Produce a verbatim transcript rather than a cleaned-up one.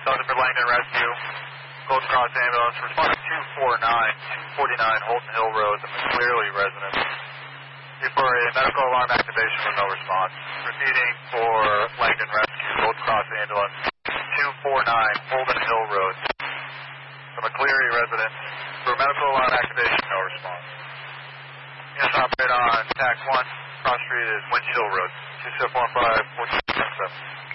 Sergeant for Langdon Rescue, Golden Cross Ambulance, responding two four nine, two forty-nine Holton Hill Road, the McClearly residence. For a medical alarm activation with no response. Proceeding for Langdon Rescue, Golden Cross Ambulance, two four nine Holden Hill Road, the McCleary residence. For medical alarm activation, no response. Units operate on T A C one, cross street is Winch Hill Road, two seven one five, four two seven seven.